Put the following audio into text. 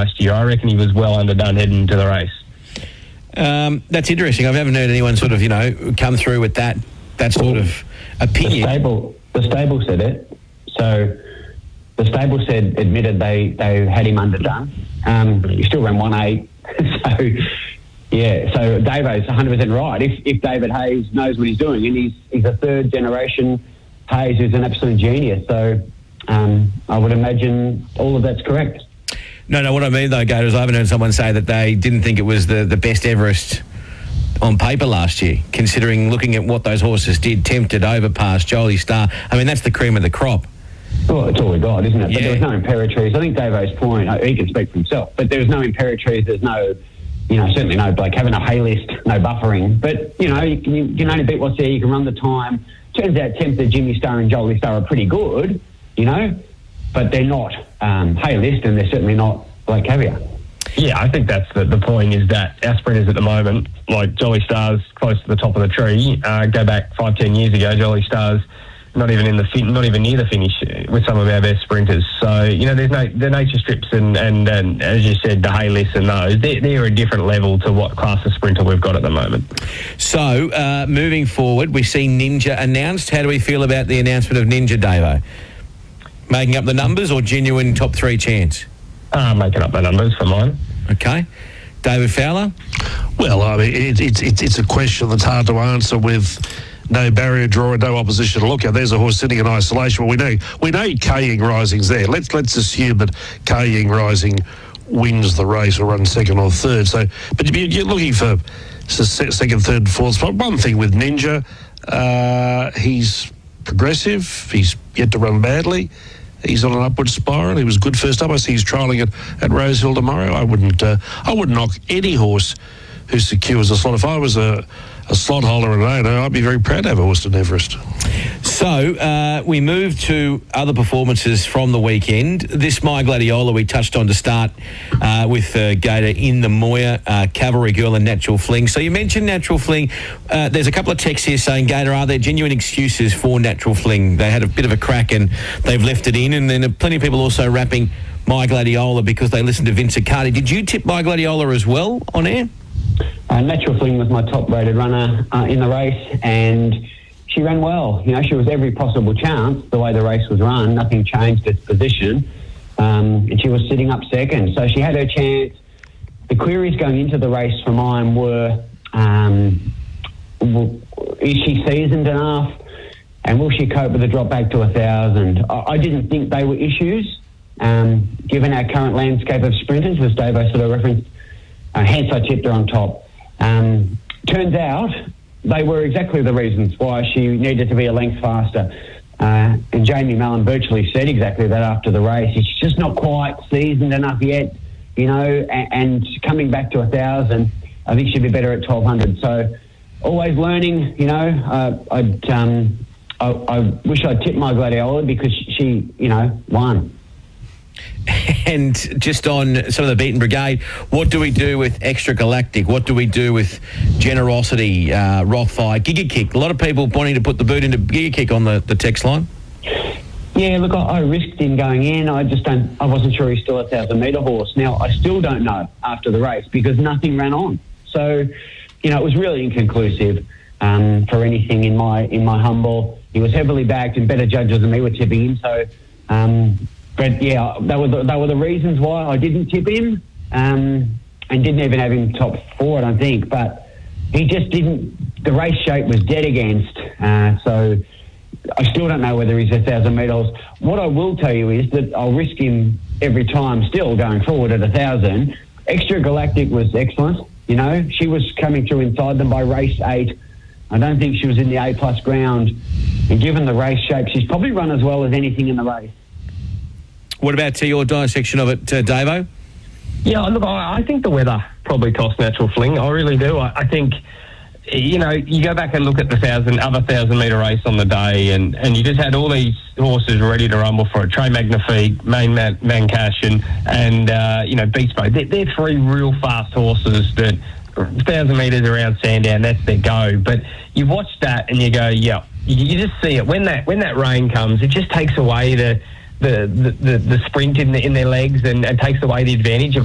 last year. I reckon he was well underdone heading into the race. That's interesting. I haven't heard anyone sort of, come through with that sort of opinion. The stable said it. So the stable admitted they had him underdone. He still ran 1.8. So Davo's 100% right. If David Hayes knows what he's doing, and he's a third generation Hayes who's an absolute genius. So I would imagine all of that's correct. No, what I mean though, Gators, I haven't heard someone say that they didn't think it was the best Everest on paper last year, considering looking at what those horses did, Tempted, Overpass, Jolie Star. I mean, that's the cream of the crop. Well, it's all we got, isn't it? Yeah. But there was no Imperatrice. I think Davo's point, he can speak for himself, but there was no Imperatrice, there's no, certainly no Blake having a hay list, no buffering. But, you can only beat what's there, you can run the time. Turns out Tempted, Jimmy Star and Jolie Star are pretty good, but they're not hay list, and they're certainly not Blake Caviar. Yeah, I think that's the point, is that our sprinters at the moment, like Jolly Star's close to the top of the tree. Go back 5-10 years ago, Jolly Star's not even near the finish with some of our best sprinters. So there's the nature strips and as you said, the hay lists and those. They're a different level to what class of sprinter we've got at the moment. So moving forward, we see Ninja announced. How do we feel about the announcement of Ninja, Davo? Making up the numbers or genuine top 3 chance? Making up the numbers for mine. Okay. David Fowler? Well, I mean, it's a question that's hard to answer with no barrier draw and no opposition to look at. There's a horse sitting in isolation. Well, we know K-Ying Rising's there. Let's assume that K-Ying Rising wins the race or runs second or third. So, but you're looking for second, third, and fourth spot. One thing with Ninja, he's progressive. He's yet to run badly. He's on an upward spiral. He was good first up. I see he's trialling at Rosehill tomorrow. I wouldn't knock any horse who secures a slot. If I was a slot holder and an owner, I'd be very proud to have a horse in Everest. So we move to other performances from the weekend. This My Gladiola we touched on to start with Gator in the Moir, Cavalry Girl and Natural Fling. So you mentioned Natural Fling. There's a couple of texts here saying, Gator, are there genuine excuses for Natural Fling? They had a bit of a crack and they've left it in. And then plenty of people also rapping My Gladiola because they listened to Vince Accardi. Did you tip My Gladiola as well on air? Natural Fling was my top-rated runner in the race, and she ran well. She was every possible chance the way the race was run. Nothing changed its position, and she was sitting up second. So she had her chance. The queries going into the race for mine were, is she seasoned enough, and will she cope with a drop back to 1,000? I didn't think they were issues, given our current landscape of sprinters, as Davo sort of referenced. Hence I tipped her on top. Turns out they were exactly the reasons why she needed to be a length faster. And Jamie Mallon virtually said exactly that after the race. She's just not quite seasoned enough yet, and coming back to 1,000, I think she'd be better at 1,200. So always learning, I wish I'd tipped My Gladiola because she, won. And just on some of the beaten brigade, what do we do with Extra Galactic? What do we do with Generosity, Rothfire, Giga Kick? A lot of people wanting to put the boot into Giga Kick on the text line. Yeah, look, I risked him going in. I wasn't sure he's still a 1,000-metre horse. Now, I still don't know after the race because nothing ran on. So, it was really inconclusive for anything in my humble. He was heavily backed and better judges than me were tipping him. So, but yeah, they were the reasons why I didn't tip him, and didn't even have him top 4, I don't think. But he just didn't. The race shape was dead against. So I still don't know whether he's 1,000-metre horse. What I will tell you is that I'll risk him every time still going forward at 1,000. Extra Galactic was excellent. She was coming through inside them by race 8. I don't think she was in the A+ ground. And given the race shape, she's probably run as well as anything in the race. What about your dissection of it, Davo? Yeah, look, I think the weather probably cost Natural Fling. I really do. I think, you go back and look at the 1,000-metre race on the day, and you just had all these horses ready to rumble for it. Trey Magnifique, Mancash, and Beast Mode. They're 3 real fast horses that 1,000 metres around Sandown, that's their go. But you watch that and you go, yeah, you just see it. When that rain comes, it just takes away the sprint in their legs and takes away the advantage of